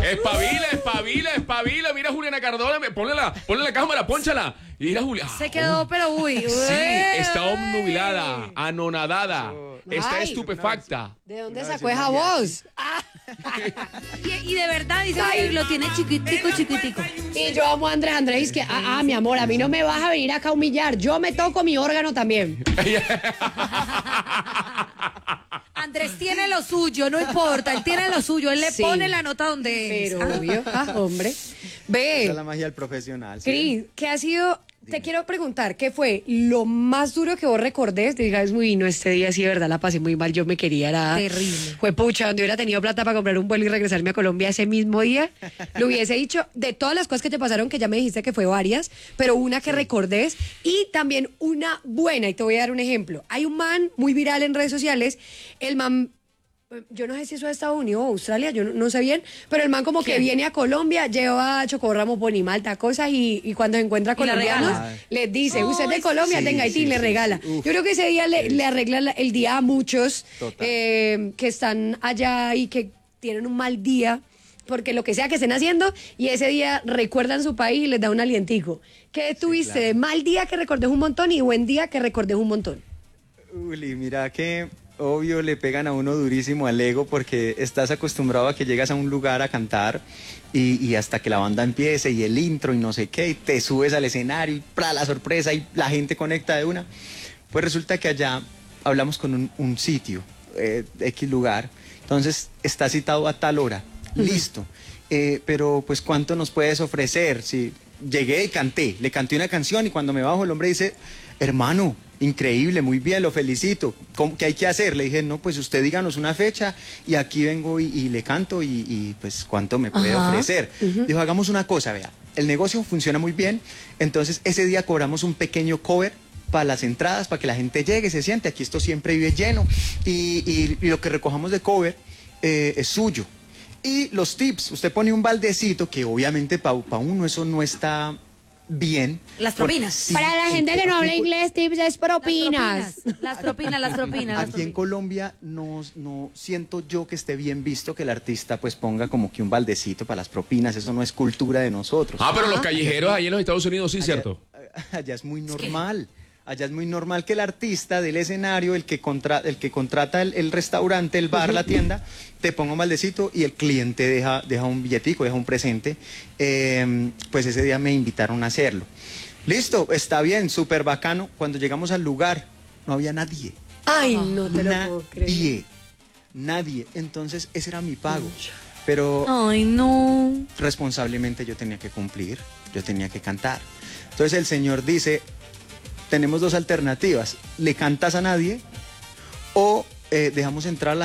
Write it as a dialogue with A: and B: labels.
A: Espabila, espabila, espabila. Mira a Juliana Cardona, ponle la cámara, pónchala. Mira, Juliana.
B: Se quedó, pero uy.
A: Sí, está obnubilada, anonadada, está
C: Ay,
A: estupefacta.
C: ¿De dónde sacó esa voz?
B: Y de verdad, dice que lo tiene chiquitico, chiquitico.
C: Y yo amo a Andrés Andrés, que, mi amor, a mí no me vas a venir acá a humillar. Yo me toco mi órgano también.
B: Andrés tiene lo suyo, no importa, él tiene lo suyo, él le
C: Sí.
B: pone la nota donde es.
C: Pero obvio, hombre.
D: Esa
C: Ve,
D: es la magia del profesional. ¿sí?
C: Cris, ¿qué ha sido? Te quiero preguntar, ¿qué fue lo más duro que vos recordés? Digas, uy, no, este día sí, de verdad, la pasé muy mal, yo me quería, era...
B: Terrible.
C: Fue pucha, donde hubiera tenido plata para comprar un vuelo y regresarme a Colombia ese mismo día, lo hubiese dicho, de todas las cosas que te pasaron, que ya me dijiste que fue varias, pero una que recordés, y también una buena, y te voy a dar un ejemplo. Hay un man muy viral en redes sociales, el man... Yo no sé si eso es Estados Unidos o Australia, yo no sé bien, pero el man como que viene a Colombia, lleva chocorramo, ponimalta, cosas, y cuando encuentra
B: Y la
C: colombianos,
B: regala.
C: les dice, usted es de
B: Ay,
C: Colombia,
D: sí,
C: tenga Haití,
D: sí,
C: le
D: sí.
C: regala.
D: Uf.
C: Yo creo que ese día le arregla el día a muchos
D: Total.
C: que están allá y que tienen un mal día, porque lo que sea que estén haciendo, y ese día recuerdan su país y les da un alientico. ¿Qué tuviste
D: claro.
C: de mal día que recordés un montón y buen día que recordés un montón?
D: Uli, mira que obvio le pegan a uno durísimo al ego porque estás acostumbrado a que llegas a un lugar a cantar y hasta que la banda empiece y el intro y no sé qué, y te subes al escenario y ¡pra! La sorpresa y la gente conecta de una. Pues resulta que allá hablamos con un sitio, X lugar, entonces está citado a tal hora, listo. Pero pues ¿cuánto nos puedes ofrecer? Si llegué y canté, le canté una canción y cuando me bajo el hombre dice, hermano, increíble, muy bien, lo felicito. ¿Qué hay que hacer? Le dije, no, pues usted díganos una fecha y aquí vengo y le canto y pues cuánto me puede ofrecer. Dijo, hagamos una cosa, vea, el negocio funciona muy bien, entonces ese día cobramos un pequeño cover para las entradas, para que la gente llegue, se siente, aquí esto siempre vive lleno y lo que recojamos de cover es suyo. Y los tips, usted pone un baldecito que obviamente para uno eso no está bien.
B: Las propinas.
D: Sí,
C: Para la
D: sí,
C: gente que no habla
D: aquí-
C: inglés, tips es propinas.
B: Las propinas.
D: Aquí en Colombia no siento yo que esté bien visto que el artista pues ponga como que un baldecito para las propinas, eso no es cultura de nosotros.
A: Ah, pero los callejeros ahí en los Estados Unidos sí, ¿cierto?
D: Allá es muy normal. Allá es muy normal que el artista del escenario, el que contrata el restaurante, el bar, la tienda, te ponga un maldecito y el cliente deja un billetico, deja un presente. Pues ese día me invitaron a hacerlo. Listo, está bien, súper bacano. Cuando llegamos al lugar, no había nadie.
C: Ay, no te lo puedo creer.
D: Nadie. Entonces ese era mi pago. Pero
B: Ay, no.
D: responsablemente yo tenía que cumplir, yo tenía que cantar. Entonces el señor dice, tenemos dos alternativas, le cantas a nadie o dejamos entrar a la